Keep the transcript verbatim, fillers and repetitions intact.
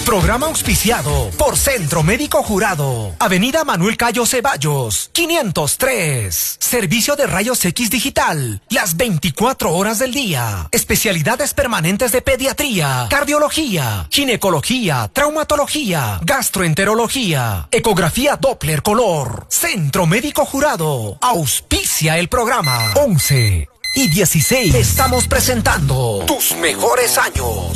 Programa auspiciado por Centro Médico Jurado. Avenida Manuel Cayo Ceballos, quinientos tres. Servicio de rayos X digital, las veinticuatro horas del día. Especialidades permanentes de pediatría, cardiología, ginecología, traumatología, gastroenterología, ecografía Doppler color. Centro Médico Jurado. Auspicia el programa. once y dieciséis. Estamos presentando tus mejores años.